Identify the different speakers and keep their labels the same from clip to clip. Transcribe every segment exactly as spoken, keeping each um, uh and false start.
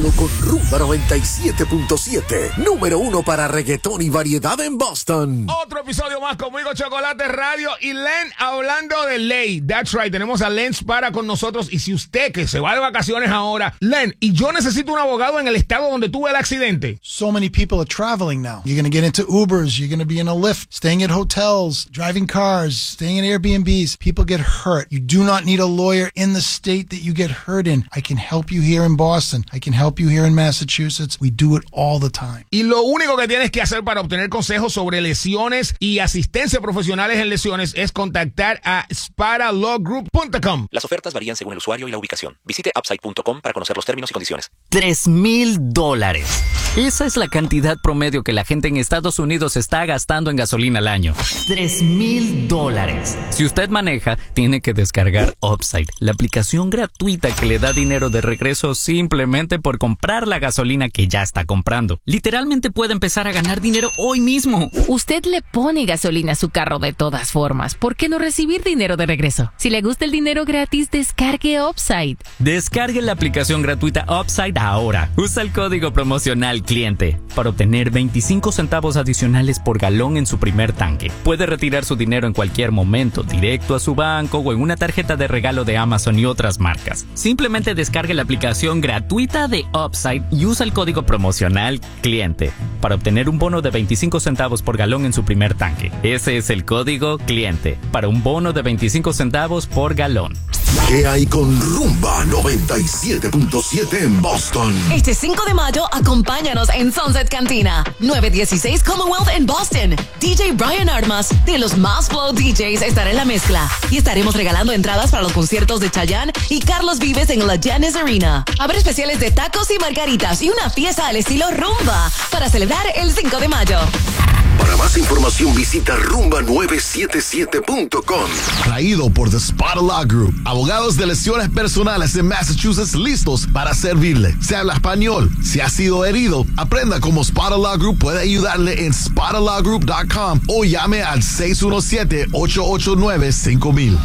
Speaker 1: Solo con Rumba noventa y siete punto siete. Número uno para reggaetón y variedad en Boston.
Speaker 2: Otro episodio más conmigo, Chocolate Radio y Len hablando de ley. That's right, tenemos a Len para con nosotros. Y si usted que se va de vacaciones ahora, Len, y yo necesito un abogado en el estado donde tuve el accidente.
Speaker 3: So many people are traveling now. You're going to get into Ubers, you're going to be in a Lyft, staying at hotels, driving cars, staying in Airbnbs. People get hurt. You do not need a lawyer in the state that you get hurt in. I can help you here in Boston. I can help you here in Massachusetts. We do it all the time.
Speaker 2: Y lo único que tienes que hacer para obtener consejos sobre lesiones y asistencia profesionales en lesiones es contactar a spada law group punto com.
Speaker 4: Las ofertas varían según el usuario y la ubicación. Visite upside punto com para conocer los términos y condiciones.
Speaker 5: Tres mil dólares. Esa es la cantidad promedio que la gente en Estados Unidos está gastando en gasolina al año. Tres mil dólares. Si usted maneja, tiene que descargar Upside, la aplicación gratuita que le da dinero de regreso simplemente por comprar la gasolina que ya está comprando. Literalmente puede empezar a ganar dinero hoy mismo.
Speaker 6: Usted le pone gasolina a su carro de todas formas. ¿Por qué no recibir dinero de regreso? Si le gusta el dinero gratis, descargue Upside.
Speaker 5: Descargue la aplicación gratuita Upside ahora. Usa el código promocional cliente para obtener veinticinco centavos adicionales por galón en su primer tanque. Puede retirar su dinero en cualquier momento, directo a su banco o en una tarjeta de regalo de Amazon y otras marcas. Simplemente descargue la aplicación gratuita de Upside y usa el código promocional cliente para obtener un bono de veinticinco centavos por galón en su primer tanque. Ese es el código cliente para un bono de veinticinco centavos por galón.
Speaker 1: ¿Qué hay con Rumba noventa y siete punto siete en Boston?
Speaker 7: Este cinco de mayo, acompáñanos en Sunset Cantina, nueve dieciséis Commonwealth en Boston. D J Brian Armas, de los Más Flow D Js, estará en la mezcla. Y estaremos regalando entradas para los conciertos de Chayanne y Carlos Vives en la Janice Arena. Habrá especiales de tacos y margaritas y una fiesta al estilo rumba para celebrar el cinco de mayo.
Speaker 1: Para más información visita rumba nueve siete siete punto com.
Speaker 8: Traído por The Spada Law Group. Abogados de lesiones personales en Massachusetts listos para servirle. Se habla español. Si ha sido herido, aprenda cómo Spada Law Group puede ayudarle en spada law group punto com o llame al seis uno siete, ocho ocho nueve, cinco mil.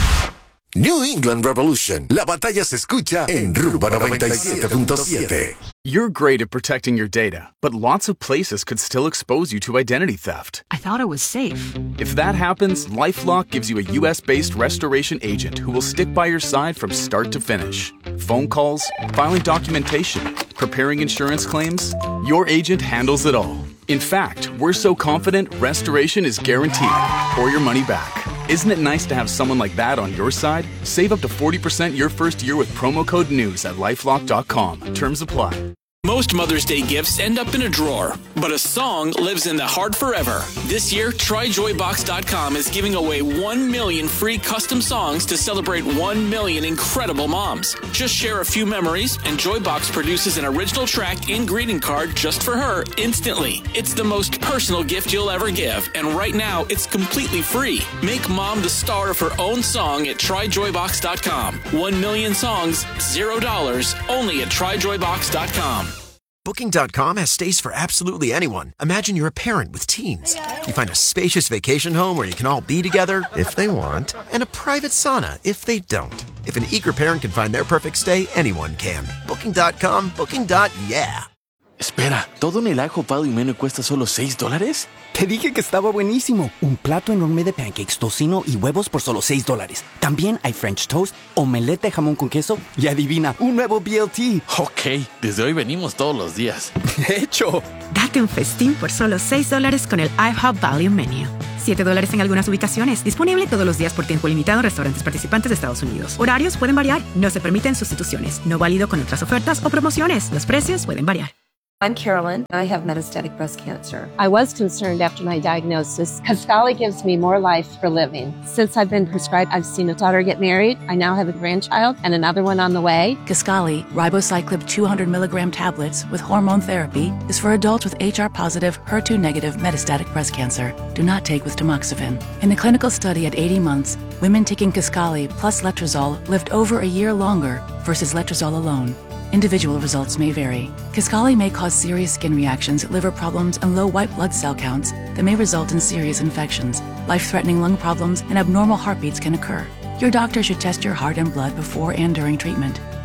Speaker 1: New England Revolution. La batalla se escucha en Rumba noventa y siete punto siete.
Speaker 9: You're great at protecting your data, but lots of places could still expose you to identity theft.
Speaker 10: I thought it was safe.
Speaker 9: If that happens, LifeLock gives you a U S-based restoration agent who will stick by your side from start to finish. Phone calls, filing documentation, preparing insurance claims, your agent handles it all. In fact, we're so confident restoration is guaranteed or your money back. Isn't it nice to have someone like that on your side? Save up to forty percent your first year with promo code NEWS at lifelock dot com. Terms apply.
Speaker 11: Most Mother's Day gifts end up in a drawer, but a song lives in the heart forever. This year, try joy box dot com is giving away one million free custom songs to celebrate one million incredible moms. Just share a few memories, and Joybox produces an original track and greeting card just for her instantly. It's the most personal gift you'll ever give, and right now, it's completely free. Make mom the star of her own song at try joy box dot com. One million songs, zero dollars, only at try joy box dot com.
Speaker 12: Booking dot com has stays for absolutely anyone. Imagine you're a parent with teens. You find a spacious vacation home where you can all be together, if they want, and a private sauna, if they don't. If an eager parent can find their perfect stay, anyone can. Booking dot com, booking. Yeah.
Speaker 13: Espera, ¿todo en el I H O P Value Menu cuesta solo seis dólares?
Speaker 14: Te dije que estaba buenísimo. Un plato enorme de pancakes, tocino y huevos por solo seis dólares. También hay French toast, omelette de jamón con queso y adivina, un nuevo B L T.
Speaker 13: Ok, desde hoy venimos todos los días.
Speaker 14: ¡Hecho!
Speaker 10: Date un festín por solo seis dólares con el I H O P Value Menu. siete dólares en algunas ubicaciones. Disponible todos los días por tiempo limitado en restaurantes participantes de Estados Unidos. Horarios pueden variar. No se permiten sustituciones. No válido con otras ofertas o promociones. Los precios pueden variar.
Speaker 15: I'm Carolyn. I have metastatic breast cancer.
Speaker 16: I was concerned after my diagnosis. Kisqali gives me more life for living. Since I've been prescribed, I've seen a daughter get married. I now have a grandchild and another one on the way.
Speaker 17: Kisqali, ribociclib two hundred milligram tablets with hormone therapy, is for adults with H R-positive, H E R two negative metastatic breast cancer. Do not take with tamoxifen. In the clinical study at eighty months, women taking Kisqali plus letrozole lived over a year longer versus letrozole alone. Individual results may vary. Kisqali may cause serious skin reactions, liver problems, and low white blood cell counts that may result in serious infections. Life-threatening lung problems and abnormal heartbeats can occur. Your doctor should test your heart and blood before and during treatment.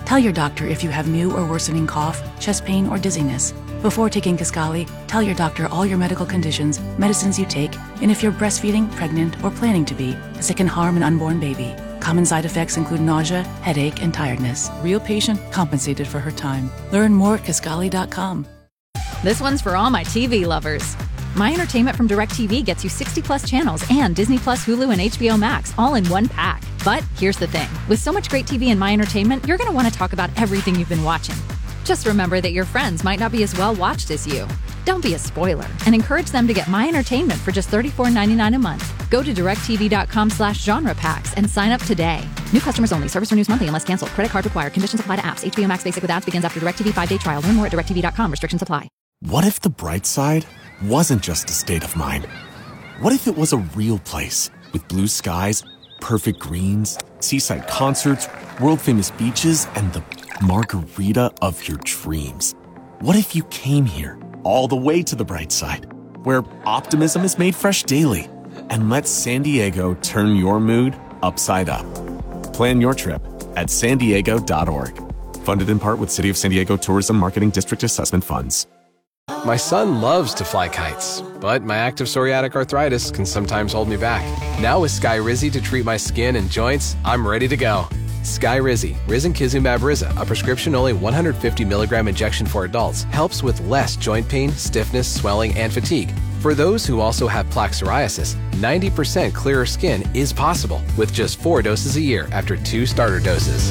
Speaker 17: tell your doctor if you have new or worsening cough, chest pain, or dizziness. Before taking Kisqali, tell your doctor all your medical conditions, medicines you take, and if you're breastfeeding, pregnant, or planning to be, as it can harm an unborn baby. Common side effects include nausea, headache, and tiredness. Real patient compensated for her time. Learn more at Kisqali dot com.
Speaker 18: This one's for all my T V lovers. My Entertainment from DirecTV gets you sixty plus channels and Disney Plus, Hulu, and H B O Max all in one pack. But here's the thing. With so much great T V in My Entertainment, you're going to want to talk about everything you've been watching. Just remember that your friends might not be as well watched as you. Don't be a spoiler and encourage them to get My Entertainment for just thirty-four ninety-nine a month. Go to directtv.com slash genre packs and sign up today. New customers only. Service renews monthly unless canceled. Credit card required. Conditions apply to apps. H B O Max Basic with ads begins after DirecTV five-day trial. Learn more at directtv dot com. Restrictions apply.
Speaker 19: What if the bright side wasn't just a state of mind? What if it was a real place with blue skies, perfect greens, seaside concerts, world-famous beaches, and the margarita of your dreams? What if you came here, all the way to the bright side, where optimism is made fresh daily, and let San Diego turn your mood upside up? Plan your trip at san diego dot org. Funded in part with City of San Diego Tourism Marketing District Assessment Funds.
Speaker 20: My son loves to fly kites, but my active psoriatic arthritis can sometimes hold me back. Now with Skyrizi to treat my skin and joints, I'm ready to go. Skyrizi, Risankizumab Riza, a prescription-only one hundred fifty milligram injection for adults, helps with less joint pain, stiffness, swelling, and fatigue. For those who also have plaque psoriasis, ninety percent clearer skin is possible with just four doses a year after two starter doses.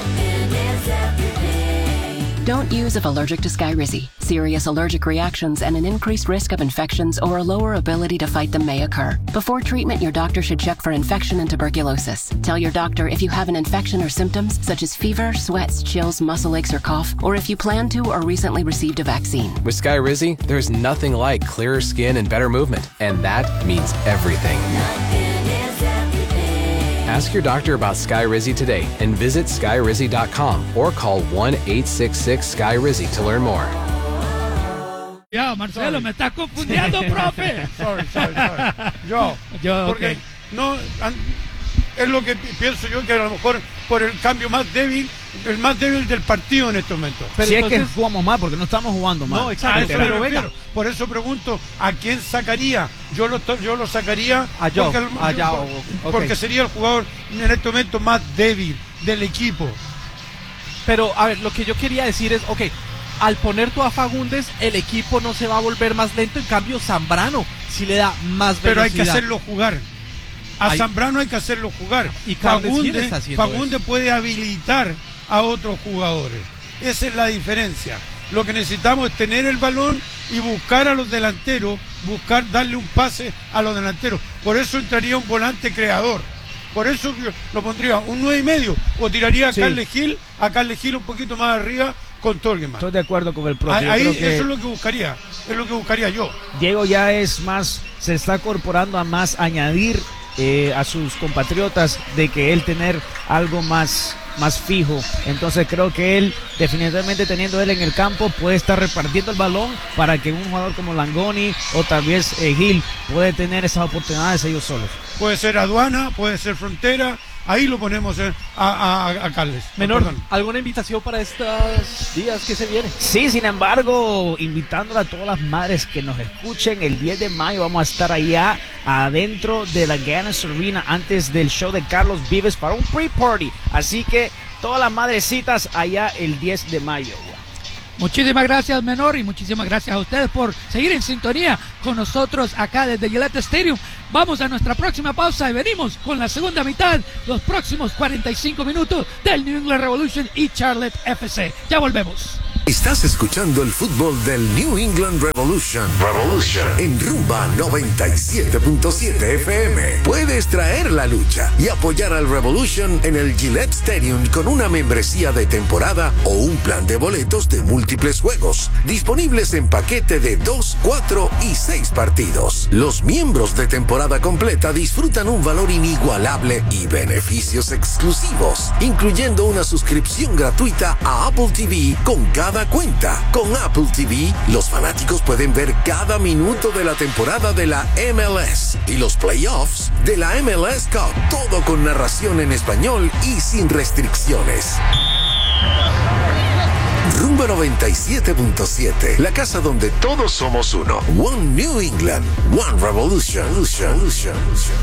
Speaker 21: Don't use if allergic to Skyrizi. Serious allergic reactions and an increased risk of infections or a lower ability to fight them may occur. Before treatment, your doctor should check for infection and tuberculosis. Tell your doctor if you have an infection or symptoms such as fever, sweats, chills, muscle aches, or cough, or if you plan to or recently received a vaccine.
Speaker 20: With Skyrizi, there's nothing like clearer skin and better movement, and that means everything. Ask your doctor about Skyrizi today and visit skyrizi dot com or call one eight six six Sky Rizzi to learn more.
Speaker 22: Ya, Marcelo, sorry. Me estás confundiendo, profe.
Speaker 23: Sorry, sorry, sorry. Yo,
Speaker 22: yo
Speaker 23: porque
Speaker 22: okay.
Speaker 23: no es lo que pienso yo, que a lo mejor por el cambio más débil, el más débil del partido en este momento.
Speaker 2: Pero si entonces, es que jugamos mal, porque no estamos jugando mal.
Speaker 23: No, exacto, ah, pero venga. Por eso pregunto, ¿a quién sacaría? Yo lo, yo lo sacaría
Speaker 22: a yo,
Speaker 23: porque,
Speaker 22: a yo,
Speaker 23: okay. porque sería el jugador en este momento más débil del equipo.
Speaker 22: Pero, a ver, lo que yo quería decir es, ok, al poner tú a Fagundes, el equipo no se va a volver más lento, en cambio Zambrano sí le da más velocidad.
Speaker 23: Pero hay que hacerlo jugar. A hay... Zambrano hay que hacerlo jugar.
Speaker 22: Y
Speaker 23: Fagundes, Fagundes puede habilitar a otros jugadores. Esa es la diferencia. Lo que necesitamos es tener el balón y buscar a los delanteros, buscar darle un pase a los delanteros. Por eso entraría un volante creador. Por eso lo pondría un nueve y medio o tiraría a sí. Carles Gil, a Carles Gil un poquito más arriba con Torgeman.
Speaker 2: Estoy de acuerdo con el propio.
Speaker 23: Ahí,
Speaker 2: creo que
Speaker 23: eso es lo que buscaría, es lo que buscaría yo.
Speaker 2: Diego ya es más, se está incorporando a más añadir eh, a sus compatriotas de que él tener algo más más fijo, entonces creo que él definitivamente teniendo él en el campo puede estar repartiendo el balón para que un jugador como Langoni o tal vez eh, Gil puede tener esas oportunidades ellos solos.
Speaker 23: Puede ser Aduana, puede ser Frontera, ahí lo ponemos eh, a, a, a Carles.
Speaker 22: Menor, Perdón. ¿alguna invitación para estos días que se vienen?
Speaker 2: Sí, sin embargo, invitándole a todas las madres que nos escuchen, el diez de mayo vamos a estar allá adentro de la Ganas Arena antes del show de Carlos Vives para un pre-party, así que todas las madrecitas allá el diez de mayo.
Speaker 22: Muchísimas gracias, Menor, y muchísimas gracias a ustedes por seguir en sintonía con nosotros acá desde Gillette Stadium. Vamos a nuestra próxima pausa y venimos con la segunda mitad, los próximos cuarenta y cinco minutos del New England Revolution y Charlotte F C. Ya volvemos.
Speaker 1: Estás escuchando el fútbol del New England Revolution. Revolution en Rumba noventa y siete punto siete F M. Puedes traer la lucha y apoyar al Revolution en el Gillette Stadium con una membresía de temporada o un plan de boletos de múltiples juegos, disponibles en paquete de dos, cuatro y seis partidos. Los miembros de temporada completa disfrutan un valor inigualable y beneficios exclusivos, incluyendo una suscripción gratuita a Apple T V con cada cuenta. Con Apple T V, los fanáticos pueden ver cada minuto de la temporada de la M L S y los playoffs de la M L S Cup, todo con narración en español y sin restricciones. Rumba noventa y siete punto siete, la casa donde todos somos uno. One New England, One Revolution. Revolution. Revolution.